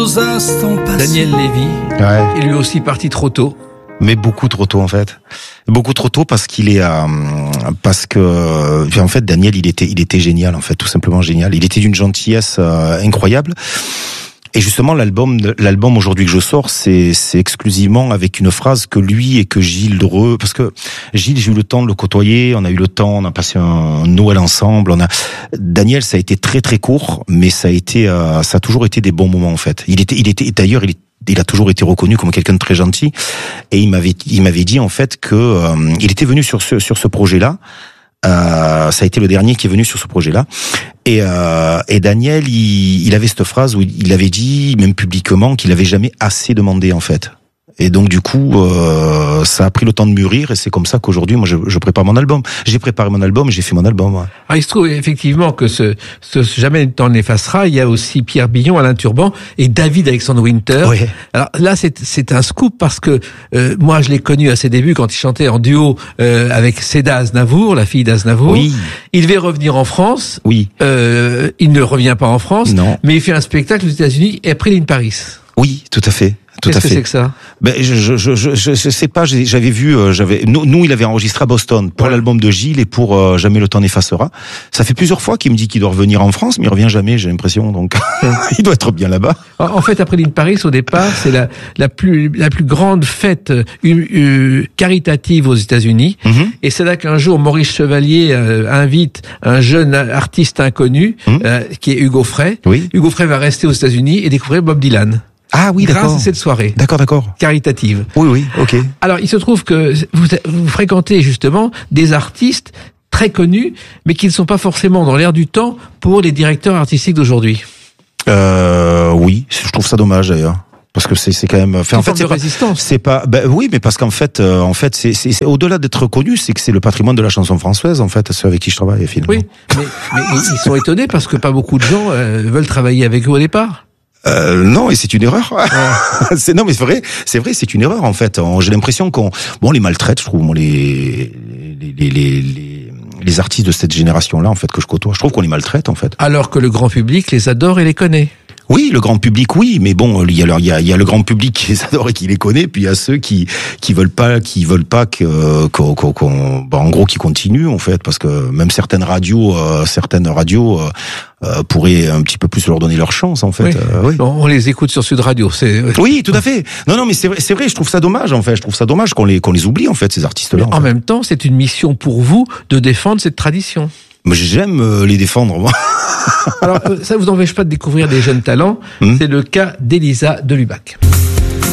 aux instants passés. Daniel Lévy est lui aussi parti trop tôt. Mais beaucoup trop tôt en fait. Beaucoup trop tôt parce qu'il est parce que en fait Daniel il était génial en fait, tout simplement génial. Il était d'une gentillesse incroyable. Et justement l'album aujourd'hui que je sors, c'est exclusivement avec une phrase que lui et que Gilles Dreux, parce que Gilles, j'ai eu le temps de le côtoyer, on a passé un Noël ensemble, Daniel, ça a été très très court, mais ça a toujours été des bons moments en fait. D'ailleurs, il a toujours été reconnu comme quelqu'un de très gentil, et il m'avait dit en fait que il était venu sur ce projet-là. Ça a été le dernier qui est venu sur ce projet-là, et Daniel, il avait cette phrase où il avait dit, même publiquement, qu'il avait jamais assez demandé en fait. Et donc du coup, ça a pris le temps de mûrir, et c'est comme ça qu'aujourd'hui, moi, je prépare mon album. J'ai préparé mon album, et j'ai fait mon album. Ouais. Alors, il se trouve effectivement que ce Jamais le temps ne l'effacera. Il y a aussi Pierre Billon, Alain Turban et David Alexandre Winter. Oui. Alors là, c'est un scoop parce que moi, je l'ai connu à ses débuts quand il chantait en duo avec Seda Aznavour, la fille d'Aznavour. Oui. Il devait revenir en France. Oui. Il ne revient pas en France. Non. Mais il fait un spectacle aux États-Unis et après il est in Paris. Oui, tout à fait. Qu'est-ce que c'est que ça? Ben je sais pas. J'avais vu. Nous, il avait enregistré à Boston pour l'album de Gilles et pour Jamais le temps n'effacera. Ça fait plusieurs fois qu'il me dit qu'il doit revenir en France, mais il revient jamais. J'ai l'impression, donc il doit être bien là-bas. En fait, après l'In Paris, au départ, c'est la plus grande fête caritative aux États-Unis. Mm-hmm. Et c'est là qu'un jour Maurice Chevalier invite un jeune artiste inconnu qui est Hugo Frey. Oui. Hugo Frey va rester aux États-Unis et découvrir Bob Dylan. Ah oui, d'accord. Grâce à cette soirée. D'accord. Caritative. Oui, ok. Alors, il se trouve que vous fréquentez justement des artistes très connus, mais qui ne sont pas forcément dans l'air du temps pour les directeurs artistiques d'aujourd'hui. Oui, je trouve ça dommage d'ailleurs. Parce que c'est quand même, en fait, c'est pas, oui, mais parce qu'en fait, c'est au-delà d'être connu, c'est que c'est le patrimoine de la chanson française, en fait, ceux avec qui je travaille, finalement. Oui, mais ils sont étonnés parce que pas beaucoup de gens veulent travailler avec eux au départ. Non, et c'est une erreur. Ouais. Non, mais c'est vrai, c'est une erreur en fait. J'ai l'impression qu'on les maltraite, je trouve, les artistes de cette génération-là en fait que je côtoie. Je trouve qu'on les maltraite en fait. Alors que le grand public les adore et les connaît. Oui, le grand public, oui, mais bon, il y a le grand public qui les adore et qui les connaît, puis il y a ceux qui veulent pas en gros, qui continuent en fait, parce que même certaines radios pourraient un petit peu plus leur donner leur chance en fait. Oui. Oui. On les écoute sur Sud Radio, Oui, tout à fait. Non, mais c'est vrai, je trouve ça dommage en fait. Je trouve ça dommage qu'on les oublie en fait, ces artistes-là. En même temps, c'est une mission pour vous de défendre cette tradition. Mais j'aime les défendre, moi. Alors, ça vous empêche pas de découvrir des jeunes talents. C'est le cas d'Elisa de Lubac.